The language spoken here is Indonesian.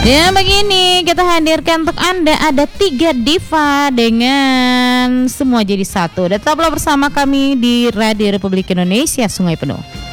Ya begini, kita hadirkan untuk Anda ada 3 diva dengan semua jadi satu. Dan tetaplah bersama kami di Radio Republik Indonesia Sungai Penuh.